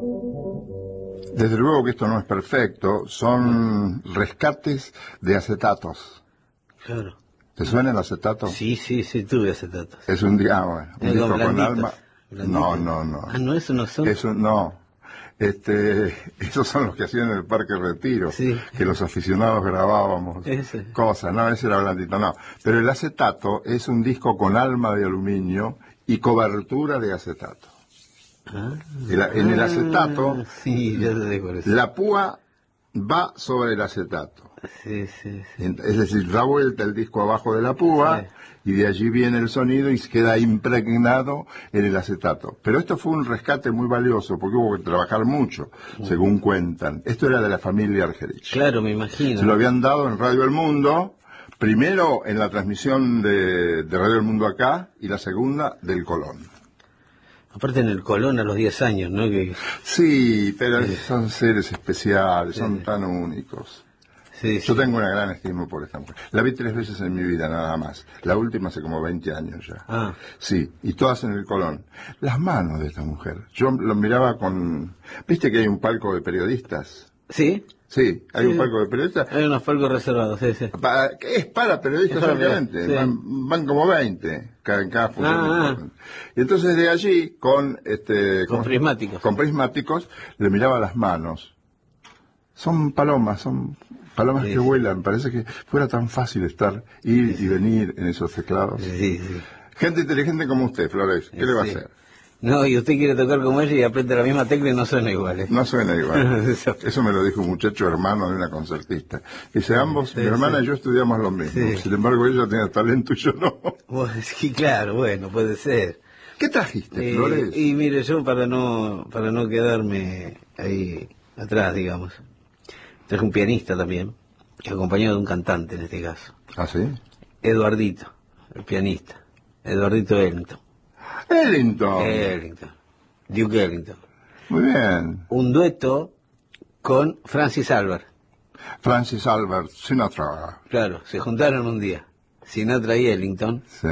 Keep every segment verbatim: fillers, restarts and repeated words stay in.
Desde luego que esto no es perfecto, son rescates de acetatos. Claro. ¿Te suena el acetato? Sí, sí, sí, tuve acetatos. Es un, di- ah, bueno, un Algo disco con blanditos, alma. blanditos. No, no, no. Ah, no, eso no son. Eso no. Este, esos son los que hacían en el Parque Retiro, Sí. que los aficionados grabábamos Ese. cosas, no, ese era blandito, no. Pero el acetato es un disco con alma de aluminio y cobertura de acetato. Ah, El- en el acetato, sí, ya te digo eso. la púa va sobre el acetato. Sí, sí, sí. Es decir, da vuelta el disco abajo de la púa Sí. y de allí viene el sonido y queda impregnado en el acetato. Pero esto fue un rescate muy valioso porque hubo que trabajar mucho, según cuentan. Esto era de la familia Argerich. Claro, me imagino. Se lo habían dado en Radio El Mundo, primero en la transmisión de, de Radio El Mundo acá y la segunda del Colón. Aparte en el Colón a los diez años, ¿no? Que... Sí, pero Sí. son seres especiales, Sí, son sí. tan únicos. Sí, Yo sí. tengo una gran estima por esta mujer. La vi tres veces en mi vida, nada más. La última hace como veinte años ya. Ah, Sí, y todas en el Colón. Las manos de esta mujer. Yo lo miraba con... ¿Viste que hay un palco de periodistas? ¿sí? Sí, hay Sí, un sí. palco de periodistas. Hay unos palcos reservados, sí, sí. Pa- que es para periodistas Es para solamente. periodistas, sí. Van, van como veinte cada, en cada función. Ah, Y entonces de allí, con... este Con prismáticos. Con prismáticos, le miraba las manos. Son palomas, son palomas Sí, que sí. vuelan. Parece que fuera tan fácil estar, ir y venir en esos teclados. Sí, sí. Gente inteligente como usted, Flores, ¿qué le va a Sí. hacer? No, y usted quiere tocar como ella y aprieta la misma tecla y no suena igual, ¿eh? No suena igual. Eso. Eso me lo dijo un muchacho hermano de una concertista. Dice, ambos, Sí, mi hermana sí. y yo estudiamos lo mismo. Sí. Sin embargo, ella tenía talento y yo no. Bueno, sí, claro, bueno, puede ser. ¿Qué trajiste, Eh, Flores? y mire, yo para no para no quedarme ahí atrás, digamos, traje un pianista también, acompañado de un cantante en este caso, ¿Ah, sí? Eduardito, el pianista, Eduardito Ellington. Ellington. Ellington, Duke Ellington. Muy bien. Un dueto con Francis Albert. Francis Albert Sinatra. Claro, se juntaron un día, Sinatra y Ellington. Sí.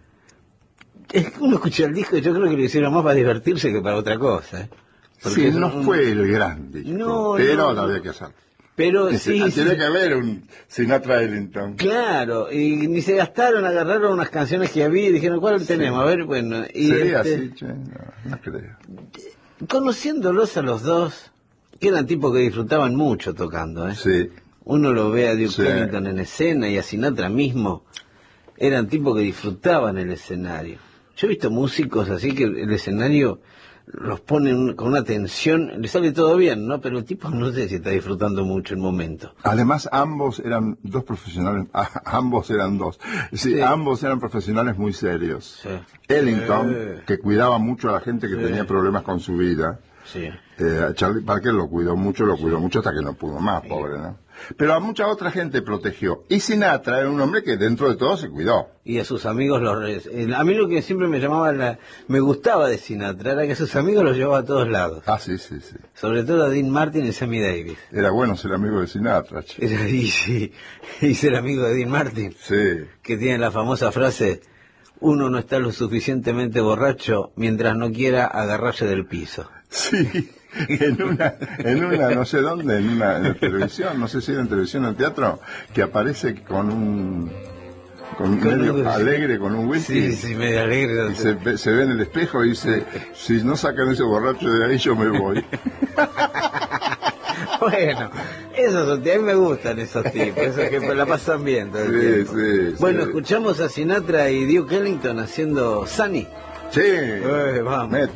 Es que uno escucha el disco y yo creo que lo hicieron más para divertirse que para otra cosa, ¿eh? Porque Sí, es no un- fue el gran disco, No, pero no, lo no. había que hacer. Pero Dice, sí, ah, sí. tiene que haber un Sinatra Ellington. Claro, y ni se gastaron, agarraron unas canciones que había y dijeron, ¿cuál tenemos? A ver, bueno, y ¿Sería este, así, che? No, no creo. conociéndolos a los dos, que eran tipos que disfrutaban mucho tocando, ¿eh? Sí. Uno lo ve a Duke Sí. Ellington en escena y a Sinatra mismo, eran tipos que disfrutaban el escenario. Yo he visto músicos así que el escenario los ponen con una tensión, le sale todo bien, ¿no? Pero el tipo no sé si está disfrutando mucho el momento. Además, ambos eran dos profesionales, ah, ambos eran dos. Sí, Sí. ambos eran profesionales muy serios. Sí. Ellington, Eh. que cuidaba mucho a la gente que Sí. tenía problemas con su vida. Sí. Eh, a Charlie Parker lo cuidó mucho, lo cuidó mucho hasta que no pudo más, pobre, ¿no? Pero a mucha otra gente protegió. Y Sinatra era un hombre que dentro de todo se cuidó. Y a sus amigos los re- eh, a mí lo que siempre me llamaba la, me gustaba de Sinatra era que a sus amigos los llevaba a todos lados, Ah, sí, sí, sí. sobre todo a Dean Martin y Sammy Davis. Era bueno ser amigo de Sinatra, che. Era, y, sí, y ser amigo de Dean Martin, Sí. que tiene la famosa frase, uno no está lo suficientemente borracho mientras no quiera agarrarse del piso. Sí, en una, en una, no sé dónde, en una en la televisión, no sé si era en televisión o en teatro, que aparece con un, con Con medio un- alegre, con un whisky, Sí, sí, medio alegre. y se, ve- se ve en el espejo y dice, si no sacan ese borracho de ahí yo me voy. Bueno, esos son, a mí me gustan esos tipos, esos que la pasan bien todo el Sí, tiempo. sí, Bueno, sí. escuchamos a Sinatra y Duke Ellington haciendo Sunny. Sí, Eh, vamos. Met-